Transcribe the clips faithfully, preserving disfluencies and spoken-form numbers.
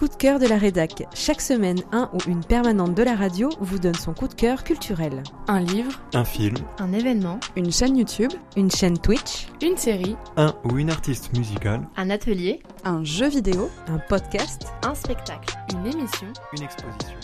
coup de cœur de la rédac. Chaque semaine, un ou une permanente de la radio vous donne son coup de cœur culturel. Un livre, un film, un événement, une chaîne YouTube, une chaîne Twitch, une série, un ou une artiste musicale, un atelier, un jeu vidéo, un podcast, un spectacle, une émission, une exposition.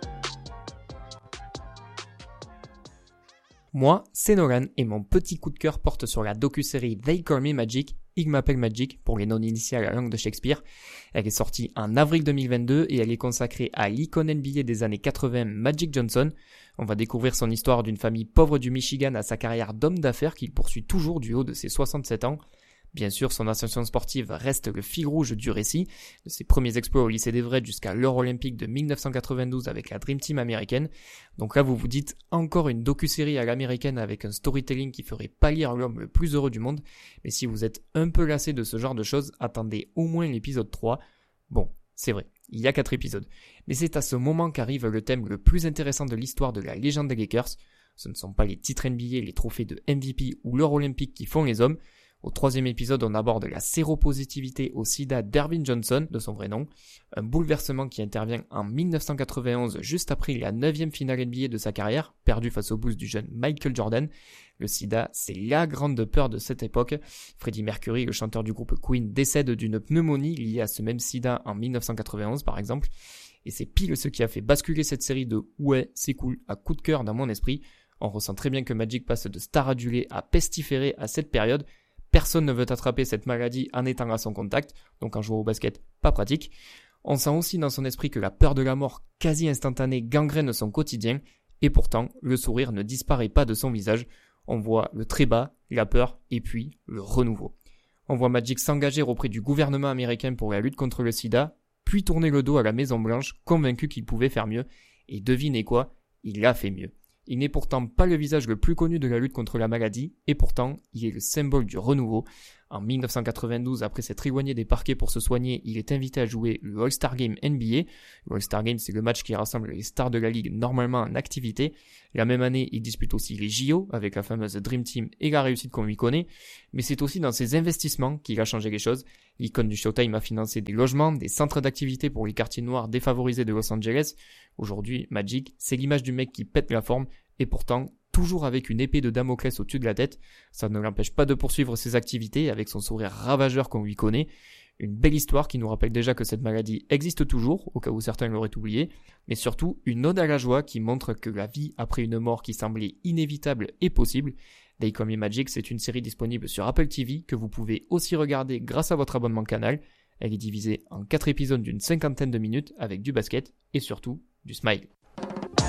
Moi, c'est Nolan et mon petit coup de cœur porte sur la docu-série They Call Me Magic, Ils m'appellent Magic pour les non-initiés à la langue de Shakespeare. Elle est sortie en avril deux mille vingt-deux et elle est consacrée à l'icône N B A des années quatre-vingts Magic Johnson. On va découvrir son histoire d'une famille pauvre du Michigan à sa carrière d'homme d'affaires qu'il poursuit toujours du haut de ses soixante-sept ans. Bien sûr, son ascension sportive reste le fil rouge du récit, de ses premiers exploits au lycée d'Everett jusqu'à l'or olympique de mille neuf cent quatre-vingt-douze avec la Dream Team américaine. Donc là, vous vous dites encore une docu-série à l'américaine avec un storytelling qui ferait pâlir l'homme le plus heureux du monde. Mais si vous êtes un peu lassé de ce genre de choses, attendez au moins l'épisode trois. Bon, c'est vrai, il y a quatre épisodes. Mais c'est à ce moment qu'arrive le thème le plus intéressant de l'histoire de la légende des Lakers. Ce ne sont pas les titres N B A, les trophées de M V P ou l'or olympique qui font les hommes. Au troisième épisode, on aborde la séropositivité au sida d'Ervin Johnson, de son vrai nom, un bouleversement qui intervient en mille neuf cent quatre-vingt-onze, juste après la neuvième finale N B A de sa carrière, perdue face aux Bulls du jeune Michael Jordan. Le sida, c'est la grande peur de cette époque. Freddie Mercury, le chanteur du groupe Queen, décède d'une pneumonie liée à ce même sida en mille neuf cent quatre-vingt-onze, par exemple. Et c'est pile ce qui a fait basculer cette série de « ouais, c'est cool » à coup de cœur dans mon esprit. On ressent très bien que Magic passe de star adulé à pestiféré à cette période. Personne ne veut attraper cette maladie en étant à son contact, donc en jouant au basket, pas pratique. On sent aussi dans son esprit que la peur de la mort quasi instantanée gangrène son quotidien, et pourtant, le sourire ne disparaît pas de son visage. On voit le trébat, la peur, et puis le renouveau. On voit Magic s'engager auprès du gouvernement américain pour la lutte contre le sida, puis tourner le dos à la Maison Blanche, convaincu qu'il pouvait faire mieux, et devinez quoi, il a fait mieux. Il n'est pourtant pas le visage le plus connu de la lutte contre la maladie, et pourtant, il est le symbole du renouveau. En mille neuf cent quatre-vingt-douze, après s'être éloigné des parquets pour se soigner, il est invité à jouer le All-Star Game N B A. Le All-Star Game, c'est le match qui rassemble les stars de la ligue normalement en activité. La même année, il dispute aussi les J O, avec la fameuse Dream Team et la réussite qu'on lui connaît. Mais c'est aussi dans ses investissements qu'il a changé les choses. L'icône du Showtime a financé des logements, des centres d'activité pour les quartiers noirs défavorisés de Los Angeles. Aujourd'hui, Magic, c'est l'image du mec qui pète la forme, et pourtant, toujours avec une épée de Damoclès au-dessus de la tête. Ça ne l'empêche pas de poursuivre ses activités avec son sourire ravageur qu'on lui connaît. Une belle histoire qui nous rappelle déjà que cette maladie existe toujours, au cas où certains l'auraient oublié, mais surtout une ode à la joie qui montre que la vie après une mort qui semblait inévitable est possible. They Call Me Magic, c'est une série disponible sur Apple T V que vous pouvez aussi regarder grâce à votre abonnement Canal. Elle est divisée en quatre épisodes d'une cinquantaine de minutes avec du basket et surtout du smile.